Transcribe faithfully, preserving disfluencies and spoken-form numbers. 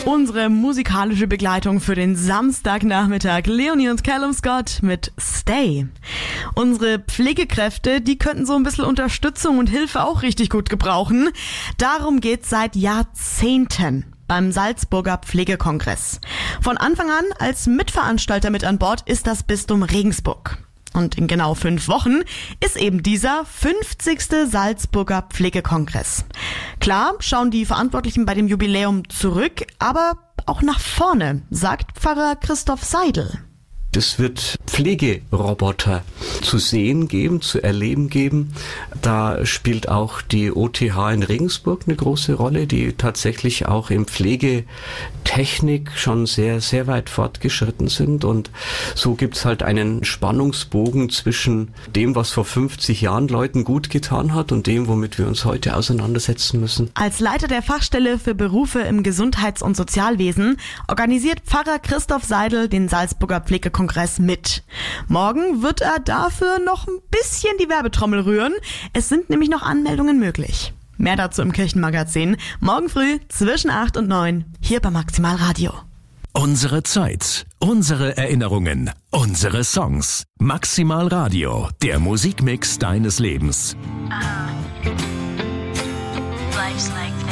Unsere musikalische Begleitung für den Samstagnachmittag. Leonie und Callum Scott mit Stay. Unsere Pflegekräfte, die könnten so ein bisschen Unterstützung und Hilfe auch richtig gut gebrauchen. Darum geht's seit Jahrzehnten beim Salzburger Pflegekongress. Von Anfang an als Mitveranstalter mit an Bord ist das Bistum Regensburg. Und in genau fünf Wochen ist eben dieser fünfzigste Salzburger Pflegekongress. Klar schauen die Verantwortlichen bei dem Jubiläum zurück, aber auch nach vorne, sagt Pfarrer Christoph Seidel. Es wird Pflegeroboter zu sehen geben, zu erleben geben. Da spielt auch die O T H in Regensburg eine große Rolle, die tatsächlich auch in Pflegetechnik schon sehr, sehr weit fortgeschritten sind. Und so gibt's halt einen Spannungsbogen zwischen dem, was vor fünfzig Jahren Leuten gut getan hat und dem, womit wir uns heute auseinandersetzen müssen. Als Leiter der Fachstelle für Berufe im Gesundheits- und Sozialwesen organisiert Pfarrer Christoph Seidel den Salzburger Pflegekongress Kongress mit. Morgen wird er dafür noch ein bisschen die Werbetrommel rühren. Es sind nämlich noch Anmeldungen möglich. Mehr dazu im Kirchenmagazin. Morgen früh zwischen acht und neun hier bei Maximal Radio. Unsere Zeit, unsere Erinnerungen, unsere Songs. Maximal Radio, der Musikmix deines Lebens. Uh, life's like